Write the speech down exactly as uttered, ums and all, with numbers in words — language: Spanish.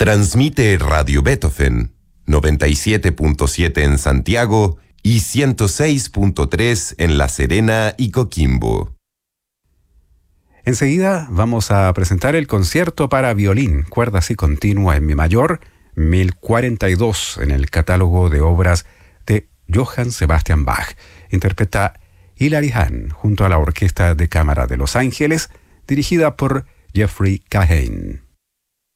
Transmite Radio Beethoven, noventa y siete punto siete en Santiago y ciento seis punto tres en La Serena y Coquimbo. Enseguida vamos a presentar el concierto para violín, cuerdas y continua en mi mayor, mil cuarenta y dos en el catálogo de obras de Johann Sebastian Bach. Interpreta Hilary Hahn junto a la Orquesta de Cámara de Los Ángeles, dirigida por Jeffrey Kahane.